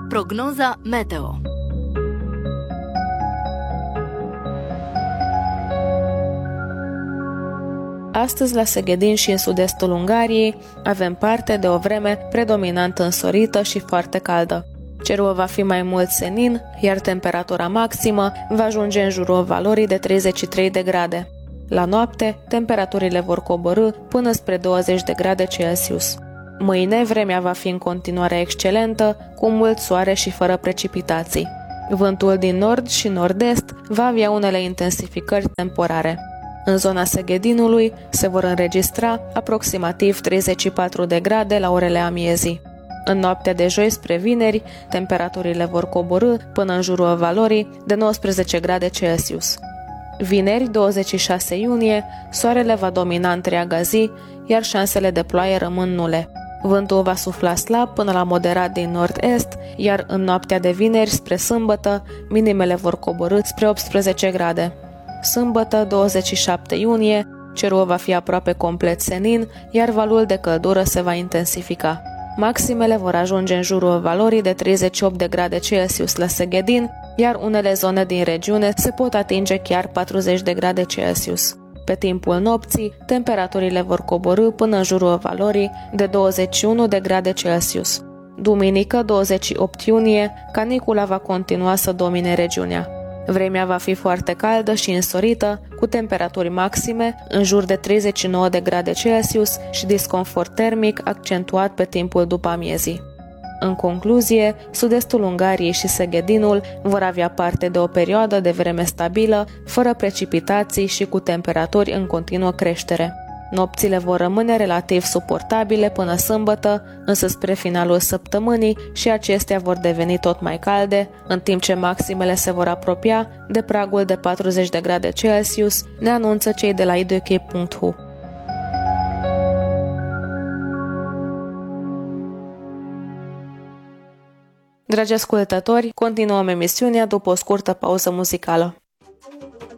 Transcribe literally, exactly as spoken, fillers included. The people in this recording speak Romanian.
Prognoza meteo. Astăzi, la Seghedin și în sud-estul Ungariei, avem parte de o vreme predominant însorită și foarte caldă. Cerul va fi mai mult senin, iar temperatura maximă va ajunge în jurul valorii de treizeci și trei de grade. La noapte, temperaturile vor coborî până spre douăzeci de grade Celsius. Mâine, vremea va fi în continuare excelentă, cu mult soare și fără precipitații. Vântul din nord și nord-est va avea unele intensificări temporare. În zona Seghedinului se vor înregistra aproximativ treizeci și patru de grade la orele amiezii. În noaptea de joi spre vineri, temperaturile vor coborî până în jurul valorii de nouăsprezece grade Celsius. Vineri, douăzeci și șase iunie, soarele va domina întreaga zi, iar șansele de ploaie rămân nule. Vântul va sufla slab până la moderat din nord-est, iar în noaptea de vineri spre sâmbătă, minimele vor coborî spre optsprezece grade. Sâmbătă, douăzeci și șapte iunie, cerul va fi aproape complet senin, iar valul de căldură se va intensifica. Maximele vor ajunge în jurul valorii de treizeci și opt de grade Celsius la Seghedin, iar unele zone din regiune se pot atinge chiar patruzeci de grade Celsius. Pe timpul nopții, temperaturile vor coborî până în jurul valorii de douăzeci și unu de grade Celsius. Duminică, douăzeci și opt iunie, canicula va continua să domine regiunea. Vremea va fi foarte caldă și însorită, cu temperaturi maxime în jur de treizeci și nouă de grade Celsius și disconfort termic accentuat pe timpul după amiezii. În concluzie, sud-estul Ungariei și Seghedinul vor avea parte de o perioadă de vreme stabilă, fără precipitații și cu temperaturi în continuă creștere. Nopțile vor rămâne relativ suportabile până sâmbătă, însă spre finalul săptămânii și acestea vor deveni tot mai calde, în timp ce maximele se vor apropia de pragul de patruzeci de grade Celsius, ne anunță cei de la i d k punct h u. Dragi ascultători, continuăm emisiunea după o scurtă pauză muzicală.